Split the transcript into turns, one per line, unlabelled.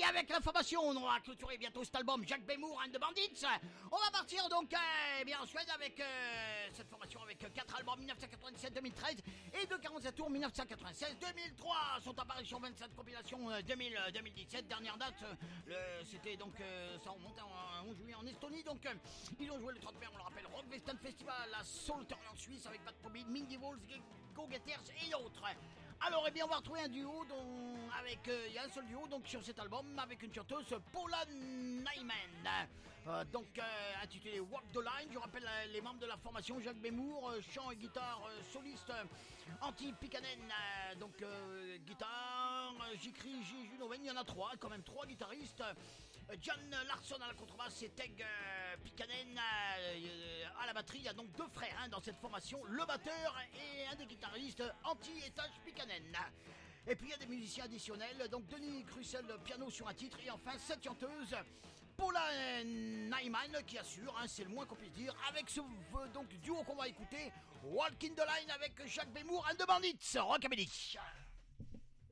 avec l'information, on va clôturer bientôt cet album Jack Bemmour and the Bandits. On va partir donc bien en Suède avec cette formation avec 4 albums 1997-2013 et de 47 tours 1996-2003. Sont apparus sur 27 compilations 2017. Dernière date, c'était donc ça remonte en 11 juillet en Estonie. Donc ils ont joué le 30 mai, on le rappelle, Rock Western Festival à Saltern en Suisse avec Bad Pobby, Mindy Walls, Go Getters et d'autres. Alors, eh bien, on va retrouver un duo avec, il y a un seul duo donc sur cet album avec une chanteuse, Paula Nyman, intitulé Walk the Line. Je rappelle les membres de la formation: Jack Bemmour, chant et guitare soliste, Antti Pikkanen, guitare, Jikri Junoven. Il y en a trois, quand même trois guitaristes. John Larsson à la contrebasse et Teg Pikkanen à la batterie. Il y a donc deux frères dans cette formation, le batteur et un des guitaristes, Antti et Taj Pikkanen. Et puis il y a des musiciens additionnels, donc Denis Crussel piano sur un titre, et enfin cette chanteuse Paula Nyman qui assure, c'est le moins qu'on puisse dire, avec ce duo qu'on va écouter, Walk in the Line avec Jack Bemmour and the Bandits, Rockabilly.